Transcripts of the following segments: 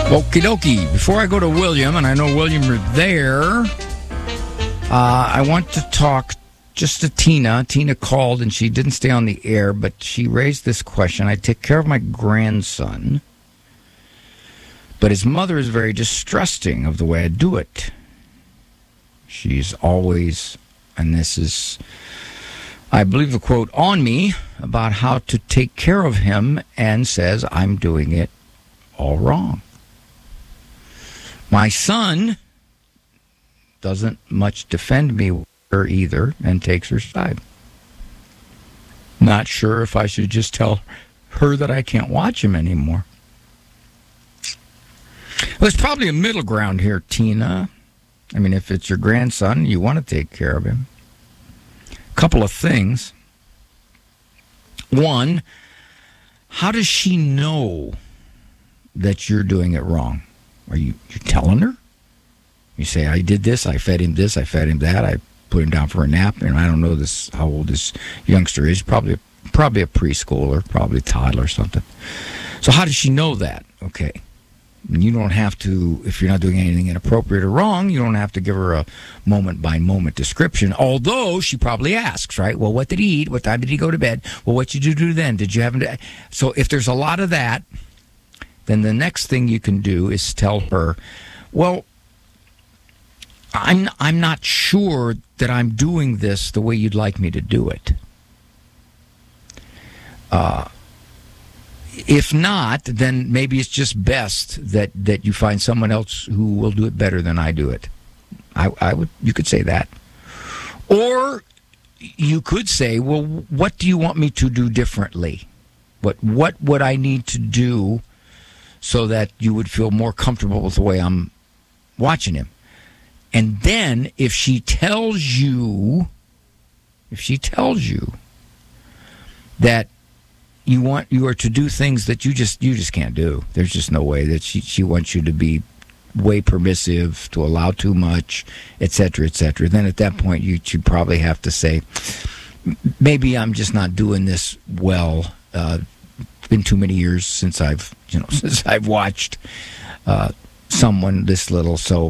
Okie dokie. Before I go to William, and I know William, you're there, I want to talk just to Tina. Tina called, and she didn't stay on the air, but she raised this question. I take care of my grandson, but his mother is very distrusting of the way I do it. She's always, and this is, I believe, the quote, on me about how to take care of him, and says I'm doing it all wrong. My son doesn't much defend me with her either and takes her side. Not sure if I should just tell her that I can't watch him anymore. Well, there's probably a middle ground here, Tina. I mean, if it's your grandson, you want to take care of him. A couple of things. One, how does she know that you're doing it wrong? Are you're telling her? You say, I did this, I fed him this, I fed him that, I put him down for a nap, and I don't know how old this youngster is, probably a preschooler, probably a toddler or something. So how does she know that? Okay. You don't have to, if you're not doing anything inappropriate or wrong, you don't have to give her a moment-by-moment description, although she probably asks, right? Well, what did he eat? What time did he go to bed? Well, what did you do then? Did you have him to... So if there's a lot of that, then the next thing you can do is tell her, well, I'm not sure that I'm doing this the way you'd like me to do it. If not, then maybe it's just best that you find someone else who will do it better than I do it. You could say that. Or you could say, well, what do you want me to do differently? What would I need to do so that you would feel more comfortable with the way I'm watching him? And then if she tells you that you are to do things that you just can't do, there's just no way, that she wants you to be way permissive, to allow too much, etc., then at that point you should probably have to say, maybe I'm just not doing this well. Been too many years since I've watched someone this little. So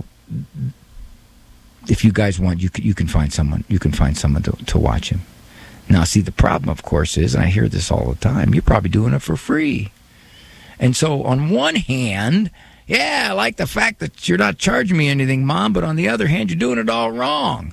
if you guys want, you can find someone. You can find someone to watch him. Now, see, the problem, of course, is, and I hear this all the time, you're probably doing it for free. And so on one hand, yeah, I like the fact that you're not charging me anything, Mom, but on the other hand, you're doing it all wrong.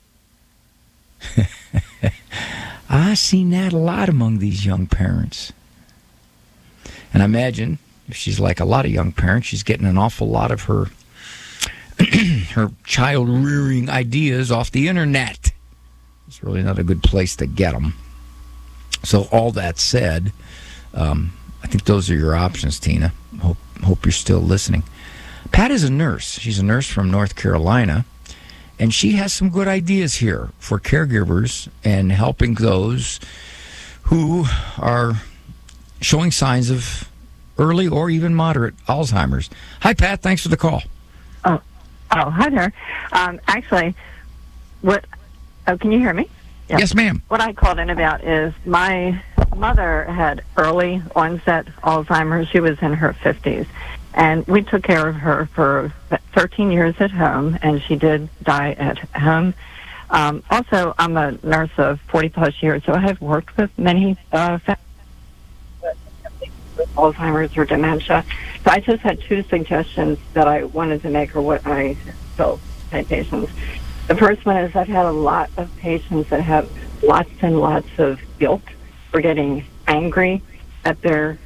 I've seen that a lot among these young parents. And I imagine if she's like a lot of young parents, she's getting an awful lot of her her child-rearing ideas off the internet. It's really not a good place to get them. So all that said, I think those are your options, Tina. Hope you're still listening. Pat is a nurse. She's a nurse from North Carolina, and she has some good ideas here for caregivers and helping those who are showing signs of early or even moderate Alzheimer's. Hi, Pat. Thanks for the call. Oh, hi there. Actually, can you hear me? Yeah. Yes, ma'am. What I called in about is my mother had early onset Alzheimer's. She was in her 50s. And we took care of her for 13 years at home, and she did die at home. Also, I'm a nurse of 40-plus years, so I have worked with many families with Alzheimer's or dementia. So I just had two suggestions that I wanted to make, or what I told my patients. The first one is I've had a lot of patients that have lots and lots of guilt for getting angry at their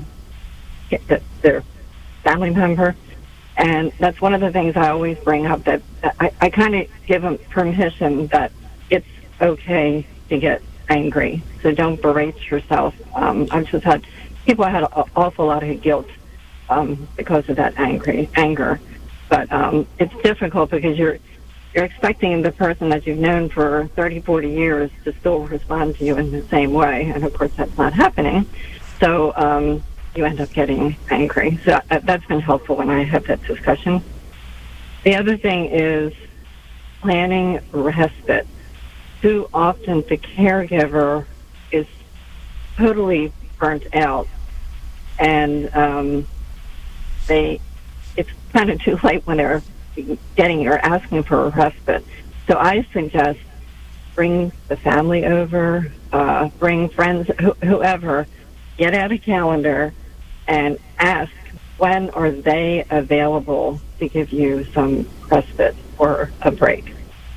family member. And that's one of the things I always bring up, that I kind of give them permission that it's okay to get angry. So don't berate yourself. I've just had people had an awful lot of guilt because of that anger. But it's difficult because you're expecting the person that you've known for 30, 40 years to still respond to you in the same way. And, of course, that's not happening. So you end up getting angry. So that's been helpful when I have that discussion. The other thing is planning respite. Too often the caregiver is totally burnt out, and they it's kind of too late when they're getting or asking for a respite. So I suggest bring the family over, bring friends, whoever, get out a calendar and ask when are they available to give you some respite or a break.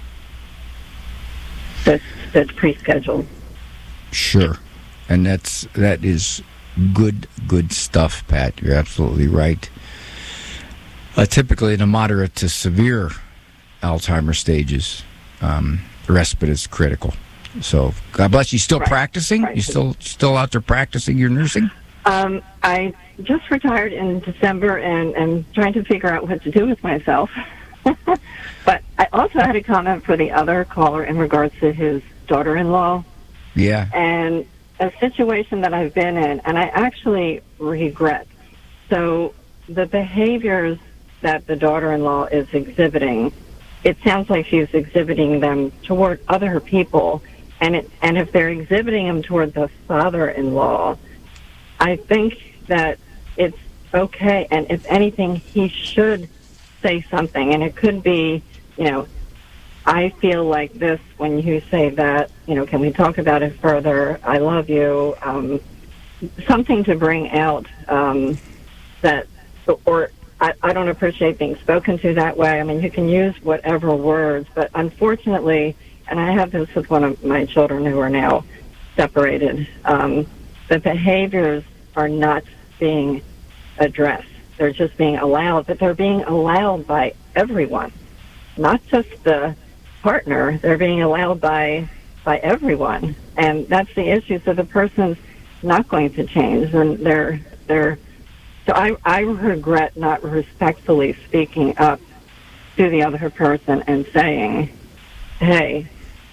That's pre-scheduled. Sure. And that is good stuff, Pat. You're absolutely right. Typically in the moderate to severe Alzheimer's stages, respite is critical. So God bless you. Still practicing? Right. You still out there practicing your nursing? I just retired in December and trying to figure out what to do with myself. But I also had a comment for the other caller in regards to his daughter-in-law. Yeah. And a situation that I've been in, and I actually regret. So the behaviors that the daughter-in-law is exhibiting, it sounds like she's exhibiting them toward other people. And if they're exhibiting them toward the father-in-law, I think that it's okay. And if anything, he should say something. And it could be, I feel like this when you say that, can we talk about it further? I love you. Something to bring out that, or I don't appreciate being spoken to that way. I mean, you can use whatever words, but unfortunately, and I have this with one of my children who are now separated, the behaviors are not being addressed. They're just being allowed, but they're being allowed by everyone, not just the partner. They're being allowed by everyone, and that's the issue. So the person's not going to change, and they're. So I regret not respectfully speaking up to the other person and saying, "Hey,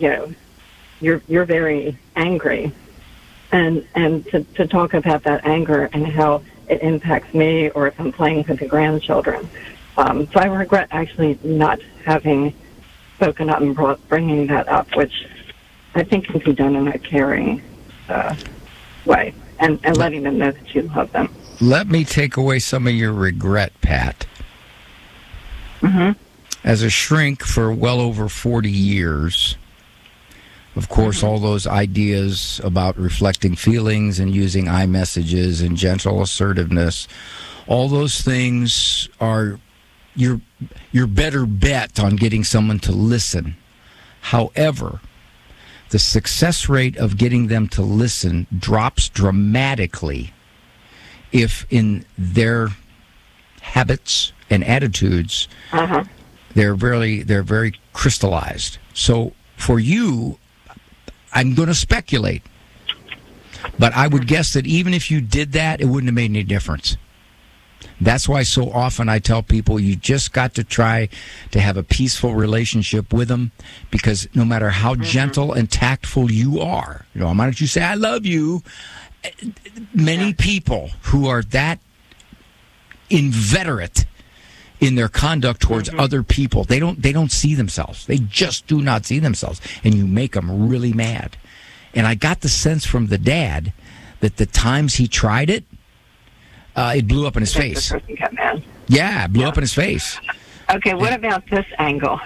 you're very angry," and to talk about that anger and how it impacts me, or if I'm playing with the grandchildren. So I regret actually not having spoken up and bringing that up, which I think can be done in a caring way, and letting them know that you love them. Let me take away some of your regret, Pat. Mm-hmm. As a shrink for well over 40 years, of course, all those ideas about reflecting feelings and using iMessages and gentle assertiveness, all those things are your better bet on getting someone to listen. However, the success rate of getting them to listen drops dramatically if in their habits and attitudes, they're very crystallized. So for you, I'm going to speculate, but I would guess that even if you did that, it wouldn't have made any difference. That's why so often I tell people you just got to try to have a peaceful relationship with them, because no matter how gentle and tactful you are, why don't you say, I love you? Many people who are that inveterate in their conduct towards other people, they don't see themselves. They just do not see themselves, and you make them really mad. And I got the sense from the dad that the times he tried it, it blew up in his face. The person got mad. Yeah, it blew up in his face. Okay, what about this angle?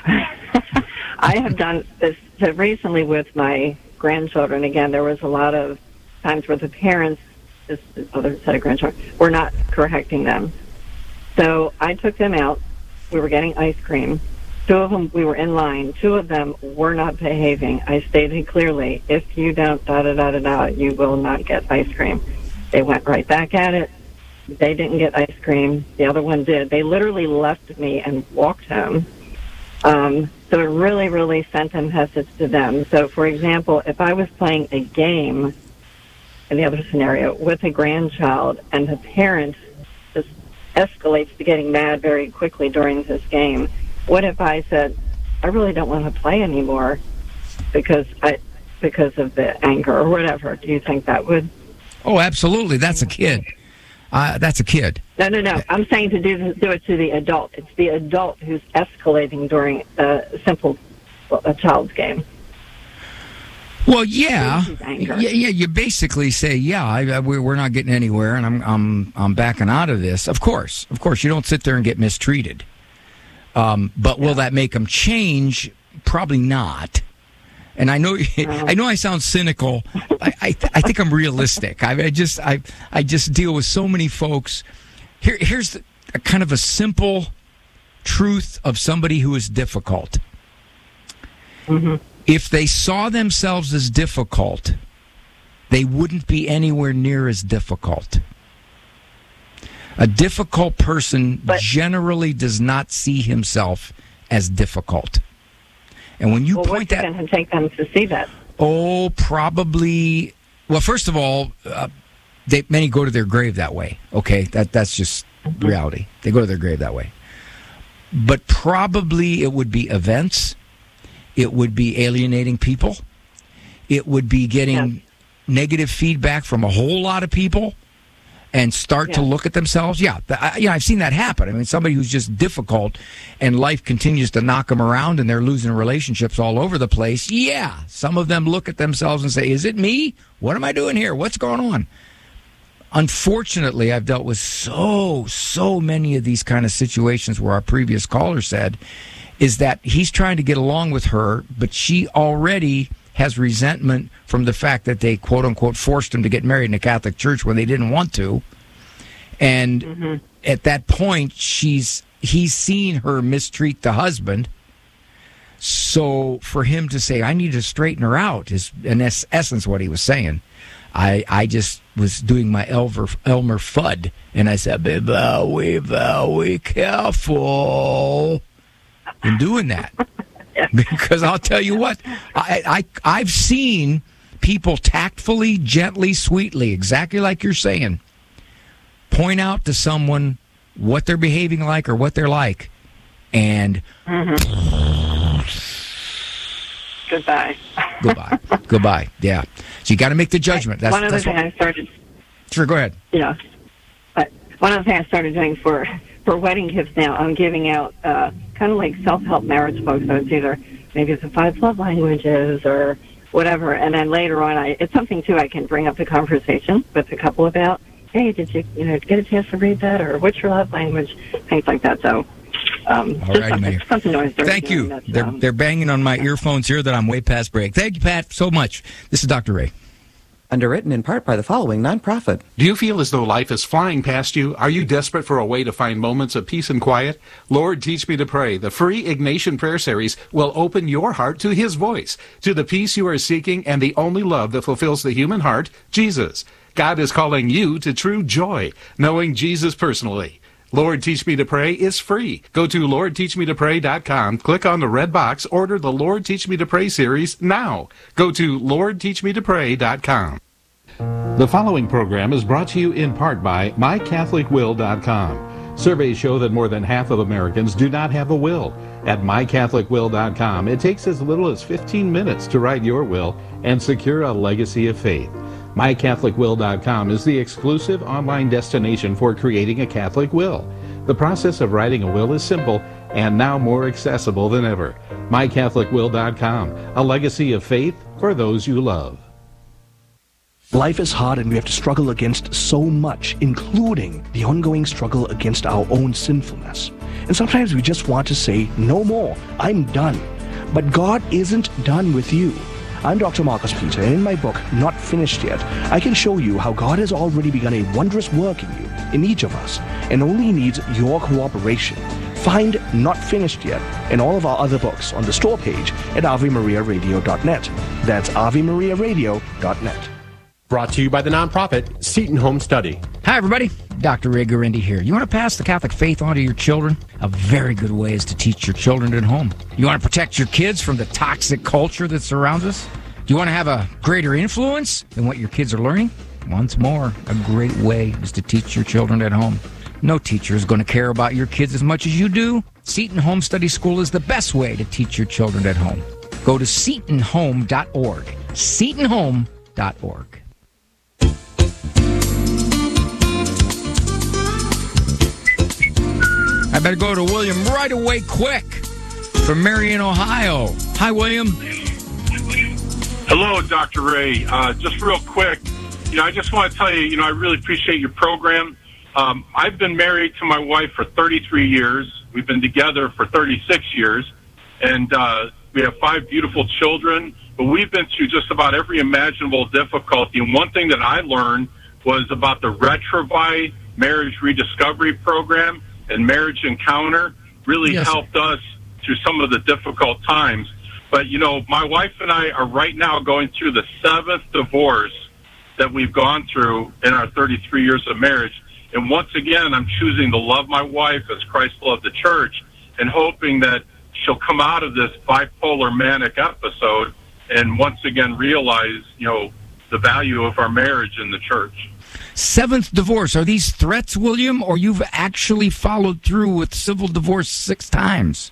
I have done this recently with my grandchildren. Again, there was a lot of times where the parents, this other set of grandchildren, were not correcting them. So I took them out. We were getting ice cream. Two of them, we were in line. Two of them were not behaving. I stated clearly, if you don't da-da-da-da-da, you will not get ice cream. They went right back at it. They didn't get ice cream. The other one did. They literally left me and walked home. So it really, really sent a message to them. So, for example, if I was playing a game in the other scenario with a grandchild and the parent just escalates to getting mad very quickly during this game, what if I said, I really don't want to play anymore because of the anger or whatever? Do you think that would? Oh, absolutely. That's a kid. That's a kid. No. I'm saying to do it to the adult. It's the adult who's escalating during a child's game. Well, yeah, Anger. yeah. You basically say, yeah, we're not getting anywhere, and I'm backing out of this. Of course, you don't sit there and get mistreated. But will that make them change? Probably not. And I know I sound cynical. I think I'm realistic. I just deal with so many folks. Here's a kind of a simple truth of somebody who is difficult. Mm-hmm. If they saw themselves as difficult, they wouldn't be anywhere near as difficult. A difficult person generally does not see himself as difficult. And when you point that... what's going to take them to see that? Oh, probably... Well, first of all, many go to their grave that way. Okay, that's just reality. They go to their grave that way. But probably it would be events. It would be alienating people. It would be getting negative feedback from a whole lot of people and start to look at themselves. Yeah, I've seen that happen. I mean, somebody who's just difficult and life continues to knock them around and they're losing relationships all over the place. Yeah, some of them look at themselves and say, is it me? What am I doing here? What's going on? Unfortunately, I've dealt with so many of these kind of situations where our previous caller said is that he's trying to get along with her, but she already has resentment from the fact that they, quote unquote, forced him to get married in a Catholic church when they didn't want to. And at that point, he's seen her mistreat the husband. So for him to say, I need to straighten her out is, in essence, what he was saying. I just was doing my Elmer Fudd, and I said, be very careful in doing that. Because I'll tell you what, I've seen people tactfully, gently, sweetly, exactly like you're saying, point out to someone what they're behaving like or what they're like, and goodbye. Yeah. So you got to make the judgment. That's one of the things I started. Sure, go ahead. Yeah, but one of the things I started doing for wedding gifts now, I'm giving out kind of like self-help marriage books. So it's either maybe it's the 5 love languages or whatever, and then later on, it's something too I can bring up the conversation with the couple about. Hey, did you get a chance to read that, or what's your love language? Things like that. So. All right, something noise. Thank you. They're banging on my earphones here that I'm way past break. Thank you, Pat, so much. This is Dr. Ray. Underwritten in part by the following nonprofit. Do you feel as though life is flying past you? Are you desperate for a way to find moments of peace and quiet? Lord, Teach Me to Pray, the free Ignatian Prayer Series, will open your heart to His voice, to the peace you are seeking and the only love that fulfills the human heart, Jesus. God is calling you to true joy, knowing Jesus personally. Lord, Teach Me to Pray is free. Go to LordTeachMeToPray.com, click on the red box, order the Lord, Teach Me to Pray series now. Go to LordTeachMeToPray.com. The following program is brought to you in part by MyCatholicWill.com. Surveys show that more than half of Americans do not have a will. At MyCatholicWill.com, it takes as little as 15 minutes to write your will and secure a legacy of faith. MyCatholicWill.com is the exclusive online destination for creating a Catholic will. The process of writing a will is simple and now more accessible than ever. MyCatholicWill.com, a legacy of faith for those you love. Life is hard and we have to struggle against so much, including the ongoing struggle against our own sinfulness. And sometimes we just want to say, no more, I'm done. But God isn't done with you. I'm Dr. Marcus Peter, and in my book, Not Finished Yet, I can show you how God has already begun a wondrous work in you, in each of us, and only needs your cooperation. Find Not Finished Yet and all of our other books on the store page at AveMariaRadio.net. That's AveMariaRadio.net. Brought to you by the nonprofit Seton Home Study. Hi, everybody. Dr. Ray Guarendi here. You want to pass the Catholic faith on to your children? A very good way is to teach your children at home. You want to protect your kids from the toxic culture that surrounds us? Do you want to have a greater influence in what your kids are learning? Once more, a great way is to teach your children at home. No teacher is going to care about your kids as much as you do. Seton Home Study School is the best way to teach your children at home. Go to SetonHome.org. SetonHome.org. I better go to William right away quick from Marion, Ohio. Hi, William. Hello, Dr. Ray. Just real quick, I just want to tell you, I really appreciate your program. I've been married to my wife for 33 years. We've been together for 36 years, and we have 5 beautiful children. But we've been through just about every imaginable difficulty. And one thing that I learned was about the Retrobite Marriage Rediscovery Program and Marriage Encounter really helped us through some of the difficult times. But, my wife and I are right now going through the 7th divorce that we've gone through in our 33 years of marriage. And once again, I'm choosing to love my wife as Christ loved the church and hoping that she'll come out of this bipolar manic episode and once again realize, the value of our marriage in the church. 7th divorce. Are these threats, William, or you've actually followed through with civil divorce 6 times?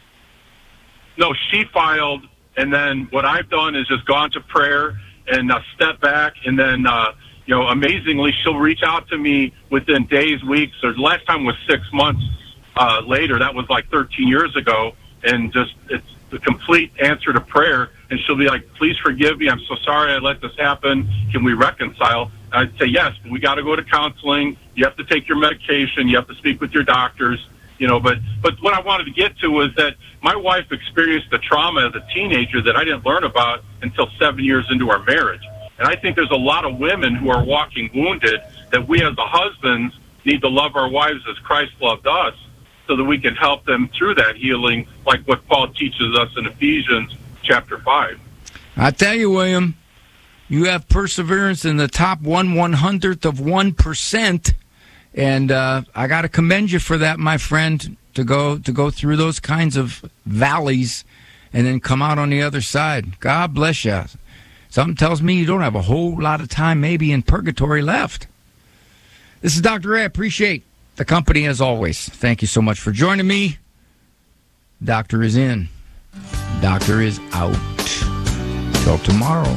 No, she filed, and then what I've done is just gone to prayer and step back, and then, amazingly, she'll reach out to me within days, weeks, or the last time was 6 months later. That was like 13 years ago, and just it's the complete answer to prayer. And she'll be like, please forgive me. I'm so sorry I let this happen. Can we reconcile? I'd say, yes, but we got to go to counseling. You have to take your medication. You have to speak with your doctors. But what I wanted to get to was that my wife experienced a trauma as a teenager that I didn't learn about until 7 years into our marriage. And I think there's a lot of women who are walking wounded that we as the husbands need to love our wives as Christ loved us so that we can help them through that healing, like what Paul teaches us in Ephesians chapter 5. I tell you, William, you have perseverance in the top 1/100th of 1%. And I got to commend you for that, my friend, to go through those kinds of valleys and then come out on the other side. God bless you. Something tells me you don't have a whole lot of time maybe in purgatory left. This is Dr. Ray. I appreciate the company as always. Thank you so much for joining me. Doctor is in. Doctor is out. Till tomorrow.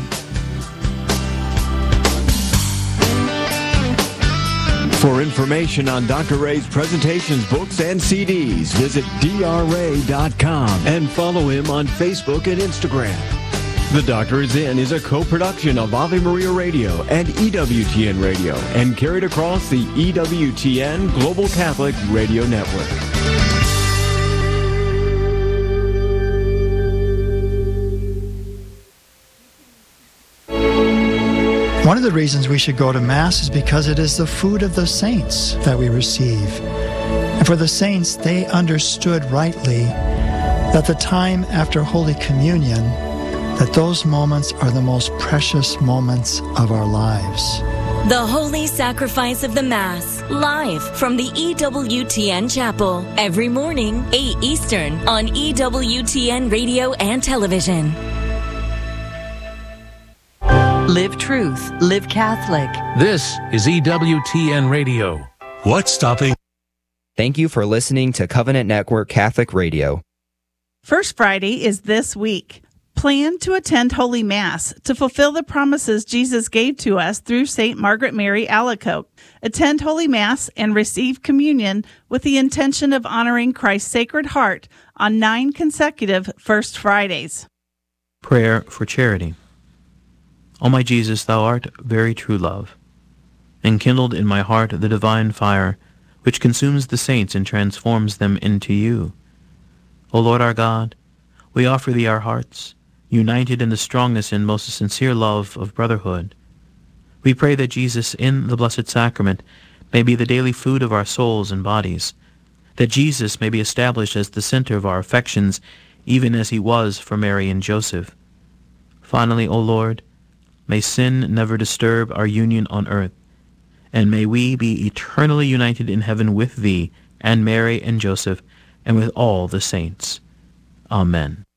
For information on Dr. Ray's presentations, books, and CDs, visit drray.com and follow him on Facebook and Instagram. The Doctor is In is a co-production of Ave Maria Radio and EWTN Radio and carried across the EWTN Global Catholic Radio Network. One of the reasons we should go to Mass is because it is the food of the saints that we receive. And for the saints, they understood rightly that the time after Holy Communion, that those moments are the most precious moments of our lives. The Holy Sacrifice of the Mass, live from the EWTN Chapel, every morning, 8 Eastern, on EWTN Radio and Television. Live truth, live Catholic. This is EWTN Radio. What's stopping? Thank you for listening to Covenant Network Catholic Radio. First Friday is this week. Plan to attend Holy Mass to fulfill the promises Jesus gave to us through St. Margaret Mary Alacoque. Attend Holy Mass and receive communion with the intention of honoring Christ's Sacred Heart on 9 consecutive First Fridays. Prayer for charity. O my Jesus, thou art very true love. Enkindled in my heart the divine fire, which consumes the saints and transforms them into you. O Lord our God, we offer thee our hearts, united in the strongness and most sincere love of brotherhood. We pray that Jesus in the Blessed Sacrament may be the daily food of our souls and bodies, that Jesus may be established as the center of our affections, even as he was for Mary and Joseph. Finally, O Lord, may sin never disturb our union on earth, and may we be eternally united in heaven with thee and Mary and Joseph and with all the saints. Amen.